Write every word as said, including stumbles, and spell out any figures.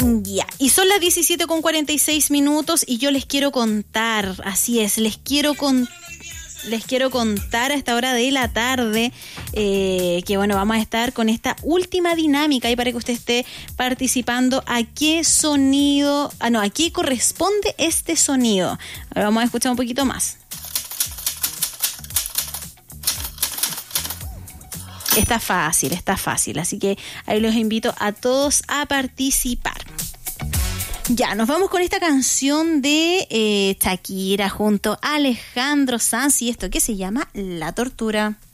Ya, y son las diecisiete con cuarenta y seis minutos y yo les quiero contar, así es, les quiero contar. Les quiero contar a esta hora de la tarde eh, que bueno, vamos a estar con esta última dinámica y para que usted esté participando a qué sonido, ah no, a qué corresponde este sonido. Ahora vamos a escuchar un poquito más. Está fácil, está fácil, así que ahí los invito a todos a participar. Ya, nos vamos con esta canción de eh, Shakira junto a Alejandro Sanz y esto que se llama La Tortura.